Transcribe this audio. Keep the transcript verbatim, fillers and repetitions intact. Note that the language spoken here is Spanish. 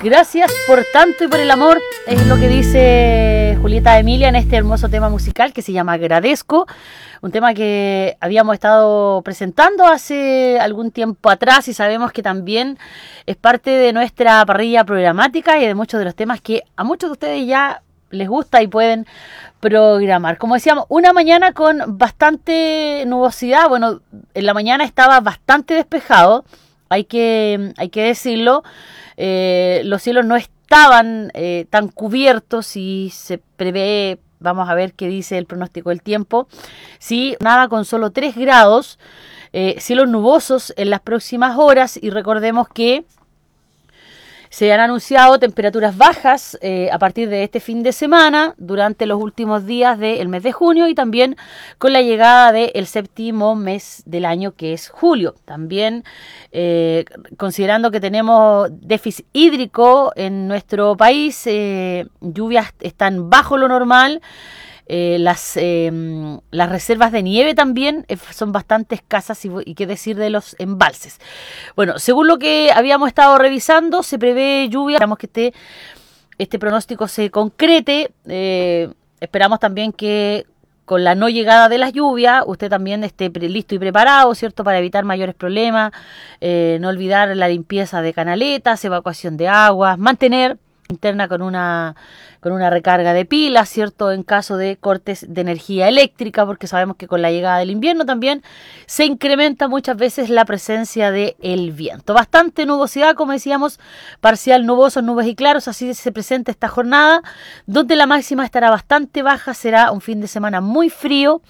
Gracias por tanto y por el amor, es lo que dice Julieta Emilia en este hermoso tema musical que se llama Agradezco, un tema que habíamos estado presentando hace algún tiempo atrás y sabemos que también es parte de nuestra parrilla programática y de muchos de los temas que a muchos de ustedes ya les gusta y pueden programar. Como decíamos, una mañana con bastante nubosidad, bueno, en la mañana estaba bastante despejado, hay que, hay que decirlo. Eh, los cielos no estaban eh, tan cubiertos y se prevé, vamos a ver qué dice el pronóstico del tiempo, sí, nada con solo tres grados, eh, cielos nubosos en las próximas horas y recordemos que se han anunciado temperaturas bajas eh, a partir de este fin de semana durante los últimos días del mes de junio y también con la llegada del séptimo mes del año que es julio. También eh, considerando que tenemos déficit hídrico en nuestro país, eh, lluvias están bajo lo normal. Eh, las, eh, las reservas de nieve también eh, son bastante escasas y, y qué decir de los embalses. Bueno, según lo que habíamos estado revisando, se prevé lluvia, esperamos que este, este pronóstico se concrete, eh, esperamos también que con la no llegada de las lluvias, usted también esté listo y preparado, ¿cierto? Para evitar mayores problemas, eh, no olvidar la limpieza de canaletas, evacuación de aguas, mantener interna con una con una recarga de pilas, ¿cierto? En caso de cortes de energía eléctrica, porque sabemos que con la llegada del invierno también se incrementa muchas veces la presencia del viento. Bastante nubosidad, como decíamos, parcial nuboso, nubes y claros, así se presenta esta jornada, donde la máxima estará bastante baja, será un fin de semana muy frío,